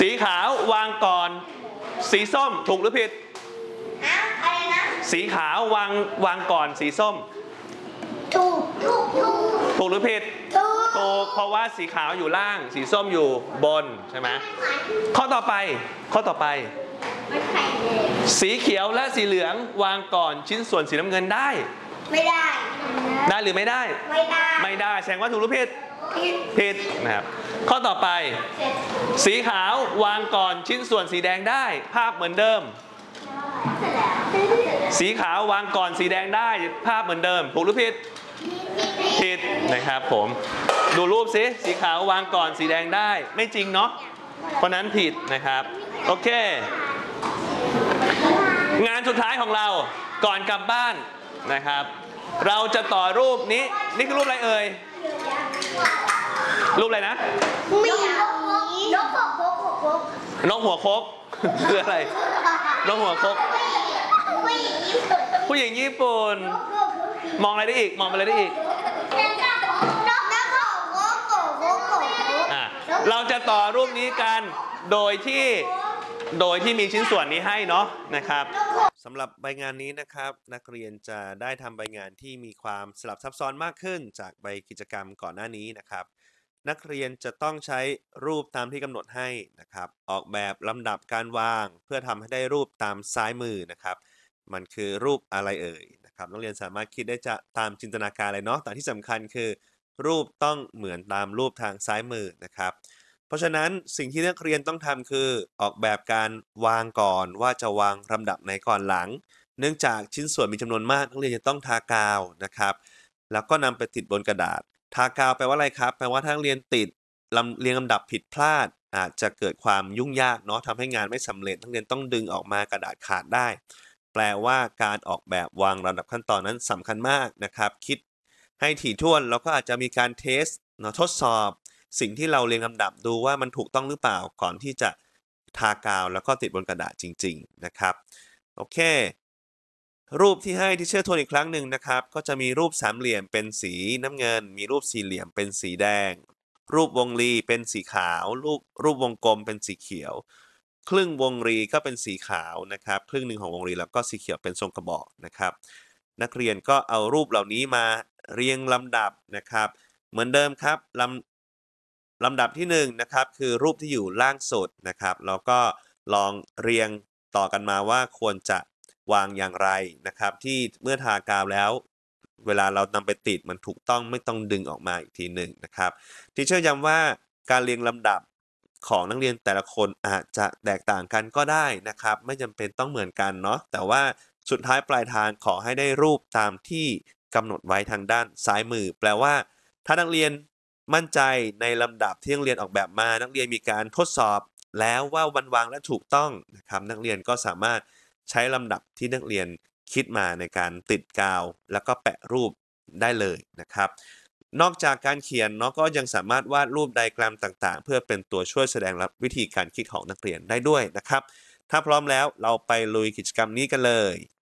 สีขาววางก่อนสีส้มถูกหรือผิดอะไรนะสีขาววางก่อนสีส้มถูกหรือผิดถูกเพราะว่าสีขาวอยู่ล่างสีส้มอยู่บนใช่ไหมข้อต่อไปสีเขียวและสีเหลืองวางก่อนชิ้นส่วนสีน้ำเงินได้ไม่ได้หรือไม่ได้ไม่ได้แสดงว่าถูกหรือผิดนะครับข้อต่อไปสีขาววางก่อนชิ้นส่วนสีแดงได้ภาพเหมือนเดิมสีขาววางก่อนสีแดงได้ภาพเหมือนเดิมถูกหรือผิดนะครับผมดูรูปสิสีขาววางก่อนสีแดงได้ไม่จริงเนาะเพราะนั้นผิดนะครับโอเคงานสุดท้ายของเราก่อนกลับบ้านนะครับเราจะต่อรูปนี้นี่คือรูปอะไรเอ่ยรูปอะไรนะนกหัวคกคืออะไรนกหัวคกผู้หญิงญี่ปุ่นมองอะไรได้อีกเราจะต่อรูปนี้กันโดยที่มีชิ้นส่วนนี้ให้เนาะนะครับสำหรับใบงานนี้นะครับนักเรียนจะได้ทำใบงานที่มีความสลับซับซ้อนมากขึ้นจากใบกิจกรรมก่อนหน้านี้นะครับนักเรียนจะต้องใช้รูปตามที่กำหนดให้นะครับออกแบบลำดับการวางเพื่อทำให้ได้รูปตามซ้ายมือนะครับมันคือรูปอะไรเอ่ยนะครับนักเรียนสามารถคิดได้จะตามจินตนาการเลยเนาะแต่ที่สำคัญคือรูปต้องเหมือนตามรูปทางซ้ายมือนะครับเพราะฉะนั้นสิ่งที่นักเรียนต้องทำคือออกแบบการวางก่อนว่าจะวางลำดับไหนก่อนหลังเนื่องจากชิ้นส่วนมีจำนวนมากนักเรียนจะต้องทากาวนะครับแล้วก็นำไปติดบนกระดาษทากาวแปลว่าอะไรครับแปลว่าถ้านักเรียนติดเรียงลำดับผิดพลาดอาจจะเกิดความยุ่งยากเนาะทำให้งานไม่สำเร็จนักเรียนต้องดึงออกมากระดาษขาดได้แปลว่าการออกแบบวางลำดับขั้นตอนนั้นสำคัญมากนะครับคิดให้ถี่ถ้วนแล้วก็อาจจะมีการเทสทดสอบสิ่งที่เราเรียงลำดับดูว่ามันถูกต้องหรือเปล่าก่อนที่จะทากาวแล้วก็ติดบนกระดาษจริงๆนะครับโอเครูปที่ให้ที่เชื่อทวนอีกครั้งหนึ่งนะครับก็จะมีรูปสามเหลี่ยมเป็นสีน้ำเงินมีรูปสี่เหลี่ยมเป็นสีแดงรูปวงรีเป็นสีขาวรูปวงกลมเป็นสีเขียวครึ่งวงรีก็เป็นสีขาวนะครับครึ่งหนึ่งของวงรีแล้วก็สีเขียวเป็นทรงกระบอกนะครับนักเรียนก็เอารูปเหล่านี้มาเรียงลำดับนะครับเหมือนเดิมครับลำดับที่1นะครับคือรูปที่อยู่ล่างสุดนะครับแล้วก็ลองเรียงต่อกันมาว่าควรจะวางอย่างไรนะครับที่เมื่อทากาวแล้วเวลาเรานำไปติดมันถูกต้องไม่ต้องดึงออกมาอีกทีหนึ่งนะครับทีเชอร์ย้ำว่าการเรียงลำดับของนักเรียนแต่ละคนอาจจะแตกต่างกันก็ได้นะครับไม่จำเป็นต้องเหมือนกันเนาะแต่ว่าสุดท้ายปลายทางขอให้ได้รูปตามที่กำหนดไว้ทางด้านซ้ายมือแปลว่าถ้านักเรียนมั่นใจในลำดับที่นักเรียนออกแบบมานักเรียนมีการทดสอบแล้วว่าวันวางและถูกต้องนะครับนักเรียนก็สามารถใช้ลำดับที่นักเรียนคิดมาในการติดกาวแล้วก็แปะรูปได้เลยนะครับนอกจากการเขียนเนาะก็ยังสามารถวาดรูปไดอะแกรมต่างๆเพื่อเป็นตัวช่วยแสดงวิธีการคิดของนักเรียนได้ด้วยนะครับถ้าพร้อมแล้วเราไปลุยกิจกรรมนี้กันเลย